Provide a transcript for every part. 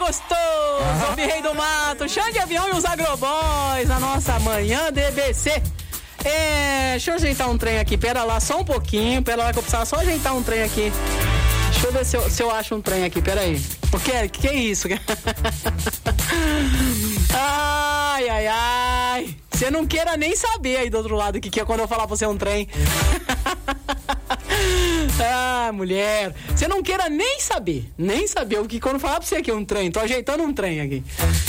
gostoso, Rei do Mato, Xande Avião e os Agroboys, na nossa manhã DBC. Deixa eu ajeitar um trem aqui, pera lá, só um pouquinho, pera lá que eu precisava só ajeitar um trem aqui. Deixa eu ver se eu acho um trem aqui, pera aí. O que é isso? Ai, ai, ai. Você não queira nem saber aí do outro lado o que é quando eu falar pra você um trem. Ah, mulher, você não queira nem saber o que quando eu falar pra você aqui um trem, tô ajeitando um trem aqui.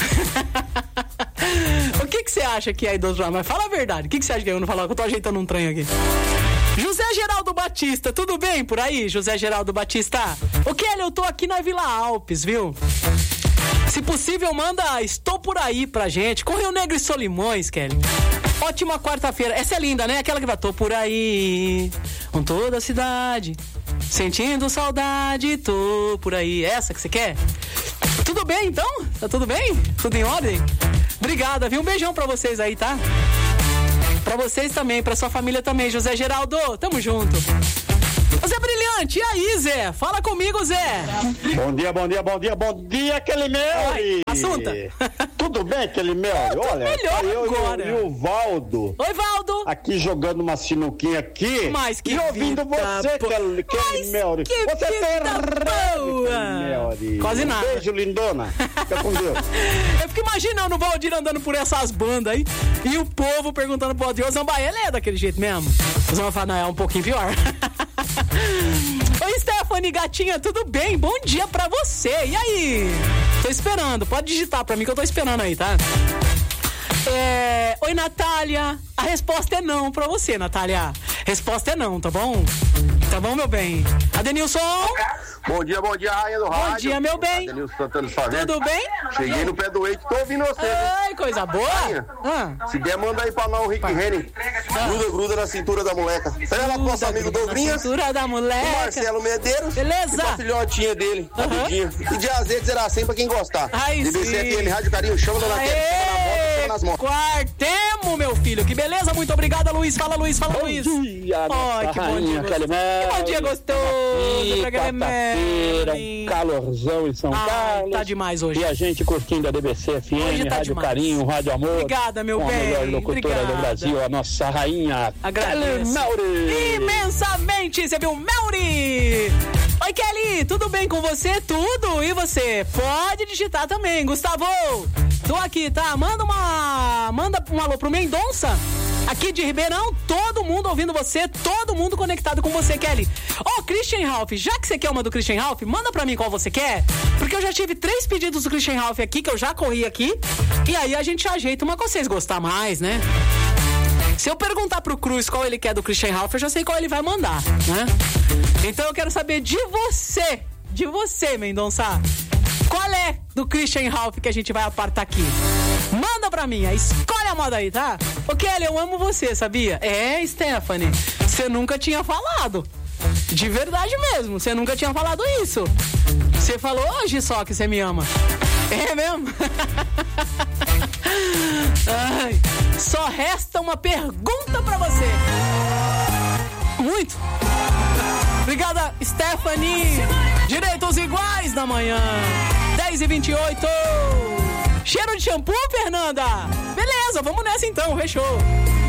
O que você acha que é aí do outro lado? Mas fala a verdade, o que você acha que é quando eu falar que eu tô ajeitando um trem aqui? José Geraldo Batista, tudo bem por aí, José Geraldo Batista? O Kelly, eu tô aqui na Vila Alpes, viu? Se possível, manda Estou Por Aí pra gente. Correio Negro e Solimões, Kelly. Ótima quarta-feira. Essa é linda, né? Aquela que vai, tô por aí, com toda a cidade, sentindo saudade, tô por aí. Essa que você quer? Tudo bem, então? Tá tudo bem? Tudo em ordem? Obrigada, viu? Um beijão pra vocês aí, tá? Pra vocês também, pra sua família também, José Geraldo. Tamo junto. Zé Brilhante, e aí, Zé? Fala comigo, Zé. Bom dia, Kelimel. Assunta. Tudo bem, Kelimel? Olha, melhor eu agora. E o Valdo. Oi, Valdo. Aqui jogando uma sinuquinha aqui. Mas que e ouvindo você, Kelimel. Você tem boa. Quase nada. Beijo, lindona. Fica com Deus. Eu fico imaginando o Valdir andando por essas bandas aí e o povo perguntando pro Valdir, o Zambaia, ele é daquele jeito mesmo? O Zambaia fala, não, é um pouquinho pior. Oi, Stephanie, gatinha, tudo bem? Bom dia pra você. E aí? Tô esperando, pode digitar pra mim que eu tô esperando aí, tá? Oi, Natália. A resposta é não pra você, Natália. Resposta é não, tá bom? Tá bom, meu bem? Adenilson? Bom dia, rainha do rádio. Bom dia, meu bem. Adenilson Santana Favela. Tudo bem? Cheguei no pé do eito, tô ouvindo você. Ai, coisa boa. Se der, manda aí pra nós o Rick Henry. Gruda na cintura da moleca. Pega lá pro nosso amigo Douglinhas. Cintura da moleca. O Marcelo Medeiros. Beleza. E pra filhotinha dele, a e de azeite será sempre pra quem gostar. Aí DBC sim. FM, Rádio Carinho, chama da Naquele, chama na moto, chama nas motos. Quartemo, meu filho. Que beleza, muito obrigada, Luiz. Fala, Luiz. Bom dia, Ai, que bom dia. Que bom dia gostoso pra quarta-feira, um calorzão em São Carlos. Tá demais hoje. E a gente curtindo a DBC FM, tá Rádio demais. Carinho, Rádio Amor. Obrigada, meu com bem. a melhor locutora Obrigada do Brasil, a nossa rainha, Agradeço. Kelly Imensamente, você viu, Melri? Oi, Kelly, tudo bem com você? Tudo? E você? Pode digitar também, Gustavo. Tô aqui, tá? Manda um alô pro Mendonça. Aqui de Ribeirão, todo mundo ouvindo você, todo mundo conectado com você, Kelly. Christian Ralph, já que você quer uma do Christian Ralph, manda pra mim qual você quer, porque eu já tive 3 pedidos do Christian Ralph aqui, que eu já corri aqui, e aí a gente ajeita uma que vocês gostar mais, né? Se eu perguntar pro Cruz qual ele quer do Christian Ralph, eu já sei qual ele vai mandar, né? Então eu quero saber de você, Mendonça. Qual é do Christian Ralph que a gente vai apartar aqui? Manda pra mim, escolhe a moda aí, tá? Ô, Kelly, eu amo você, sabia? Stephanie, você nunca tinha falado. De verdade mesmo, você nunca tinha falado isso. Você falou hoje só que você me ama. É mesmo? Ai, só resta uma pergunta pra você. Muito. Obrigada, Stephanie. Direitos iguais da manhã. 10h28. Cheiro de shampoo, Fernanda? Beleza, vamos nessa então, fechou.